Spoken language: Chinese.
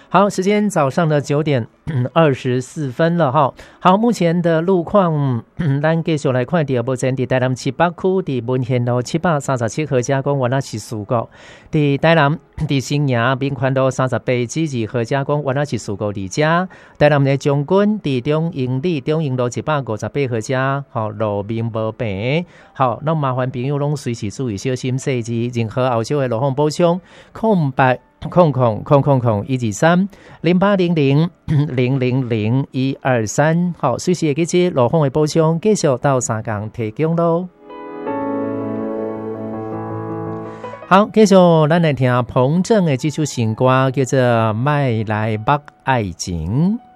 好，时间早上的9:24了哈。好，目前的路况，咱继续来看第二部站，伫台南七八区，伫文贤路737号加工原来是事故；伫台南伫新营民权路38-2號加工原來是事故2家；台南的將軍伫中營路158號加，好路面無平。好，那麻煩朋友攏隨時注意小心細緻，任何後續的路況補充0800-000-0800-000-123，好，隨時會記住路況的補充，繼續到3天提供咯。好，繼續咱來聽彭正的這首新歌，叫做《麥來捌愛情》。